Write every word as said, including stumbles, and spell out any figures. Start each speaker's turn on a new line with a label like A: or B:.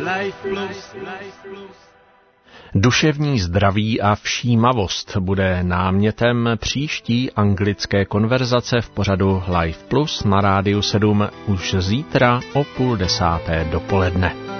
A: Life Plus.
B: Duševní zdraví a všímavost bude námětem příští anglické konverzace v pořadu Life Plus na Rádiu sedm už zítra o půl desáté dopoledne.